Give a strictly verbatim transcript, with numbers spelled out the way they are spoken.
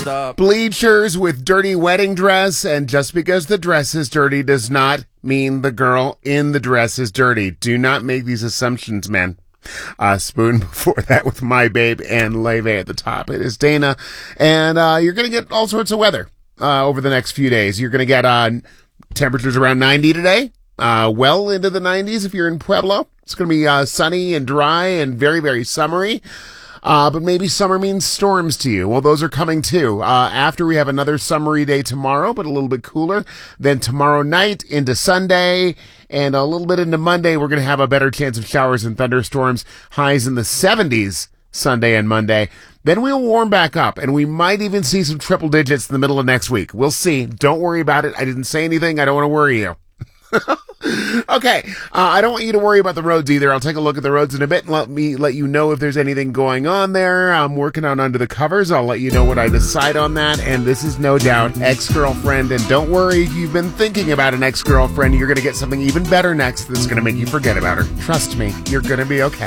up. Bleachers with dirty wedding dress, and just because the dress is dirty does not mean the girl in the dress is dirty. Do not make these assumptions, man. Uh, Spoon before that with My Babe and Leve at the top. It is Dana, and uh, you're going to get all sorts of weather uh, over the next few days. You're going to get uh, temperatures around ninety today, uh, well into the nineties if you're in Pueblo. It's going to be uh, sunny and dry and very, very summery. Uh, but maybe summer means storms to you. Well, those are coming too. Uh, after we have another summery day tomorrow, but a little bit cooler. Then tomorrow night into Sunday and a little bit into Monday, we're going to have a better chance of showers and thunderstorms. Highs in the seventies Sunday and Monday. Then we'll warm back up, and we might even see some triple digits in the middle of next week. We'll see. Don't worry about it. I didn't say anything. I don't want to worry you. Okay, uh, I don't want you to worry about the roads either. I'll take a look at the roads in a bit and let me let you know if there's anything going on there. I'm working on Under the Covers. I'll let you know what I decide on that. And this is no doubt Ex-Girlfriend. And don't worry if you've been thinking about an ex-girlfriend. You're going to get something even better next that's going to make you forget about her. Trust me, you're going to be okay.